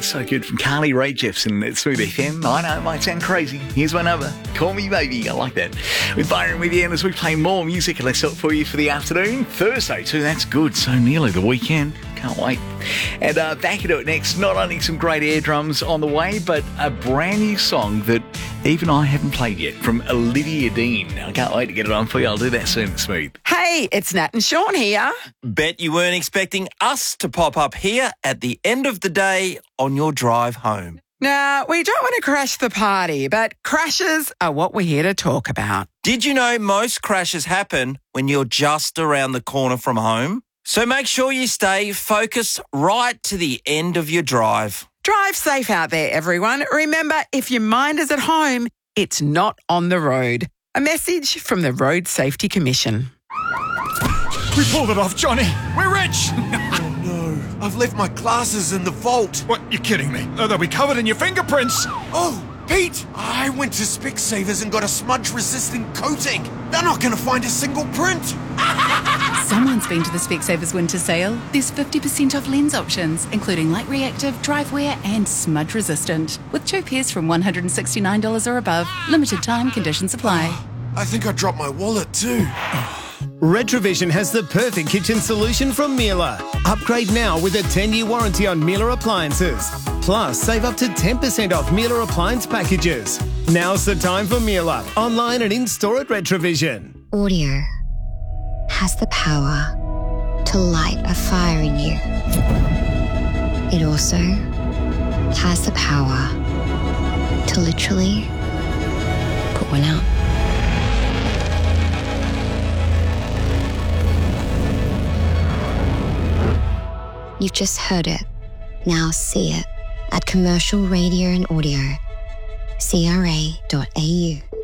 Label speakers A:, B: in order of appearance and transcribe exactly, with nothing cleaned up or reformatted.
A: So good from Carly Rae Jepsen at Smooth F M. I know it might sound crazy. Here's one other. Call Me Baby. I like that. With Byron with you, and as we play more music, let's up for you for the afternoon. Thursday too, that's good. So nearly the weekend. Can't wait. And uh, back into it next. Not only some great air drums on the way, but a brand new song that even I haven't played yet from Olivia Dean. I can't wait to get it on for you. I'll do that soon at Smooth.
B: Hey, it's Nat and Sean here.
C: Bet you weren't expecting us to pop up here at the end of the day on your drive home.
B: Now, we don't want to crash the party, but crashes are what we're here to talk about.
C: Did you know most crashes happen when you're just around the corner from home? So make sure you stay focused right to the end of your drive.
B: Drive safe out there, everyone. Remember, if your mind is at home, it's not on the road. A message from the Road Safety Commission.
D: We pulled it off, Johnny. We're rich.
E: Oh, no. I've left my glasses in the vault.
D: What? You're kidding me. Oh, they'll be covered in your fingerprints.
E: Oh, Pete, I went to Specsavers and got a smudge-resistant coating. They're not going to find a single print.
F: Someone's been to the Specsavers winter sale. There's fifty percent off lens options, including light reactive, drive wear and smudge resistant. With two pairs from one hundred sixty-nine dollars or above. Limited time, conditions apply.
E: I think I dropped my wallet too.
G: Retrovision has the perfect kitchen solution from Miele. Upgrade now with a ten-year warranty on Miele appliances. Plus, save up to ten percent off Miele appliance packages. Now's the time for Miele. Online and in-store at Retrovision.
H: Audio has the power to light a fire in you. It also has the power to literally put one out. You've just heard it. Now see it at Commercial Radio and Audio, C R A dot A U.